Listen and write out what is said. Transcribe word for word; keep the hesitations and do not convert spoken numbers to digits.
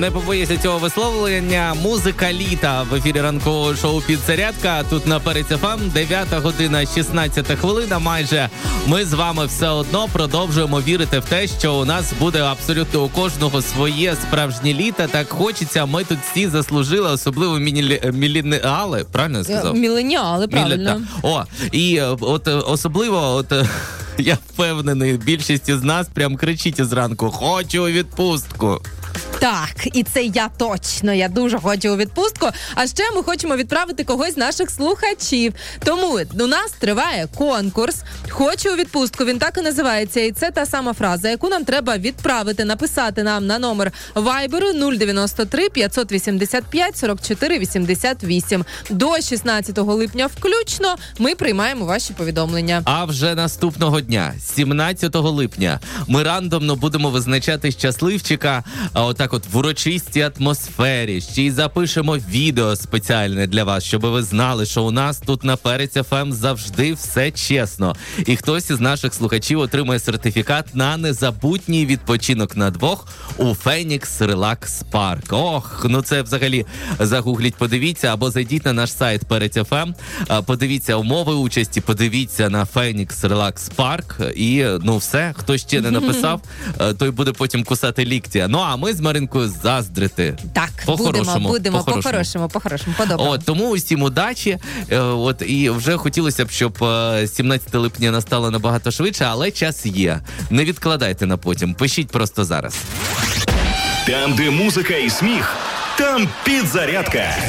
Не побоюся цього висловлення. Музика літа в ефірі ранкового шоу «Підзарядка». Тут на Перець еф ем, дев'ята година, шістнадцята хвилина майже. Ми з вами все одно продовжуємо вірити в те, що у нас буде абсолютно у кожного своє справжнє літо. Так хочеться, ми тут всі заслужили, особливо міленіали, правильно я сказав? Міленіали, правильно. Мілі... О, і от особливо, от я впевнений, більшість із нас прям кричить зранку: «Хочу у відпустку». Так, і це я точно, я дуже хочу у відпустку. А ще ми хочемо відправити когось з наших слухачів. Тому у нас триває конкурс «Хочу у відпустку». Він так і називається. І це та сама фраза, яку нам треба відправити, написати нам на номер Вайберу нуль дев'яносто три п'ятсот вісімдесят п'ять сорок чотири вісімдесят вісім. До шістнадцятого липня включно ми приймаємо ваші повідомлення. А вже наступного дня, сімнадцятого липня, ми рандомно будемо визначати щасливчика, а отак от в урочистій атмосфері. Ще й запишемо відео спеціальне для вас, щоб ви знали, що у нас тут на Перець еф ем завжди все чесно. І хтось із наших слухачів отримає сертифікат на незабутній відпочинок на двох у Фенікс Релакс Парк. Ох, ну це взагалі загугліть, подивіться, або зайдіть на наш сайт Перець еф ем, подивіться умови участі, подивіться на Фенікс Релакс Парк і, ну все, хто ще не написав, той буде потім кусати лікті. Ну а ми з Маринкою заздрити. Так, по-хорошому, будемо, будемо, по-хорошому. по-хорошому, по-хорошому, по-доброму. От, тому усім удачі. Е, от, і вже хотілося б, щоб е, сімнадцяте липня настало набагато швидше, але час є. Не відкладайте на потім, пишіть просто зараз. Там, де музика і сміх, там підзарядка.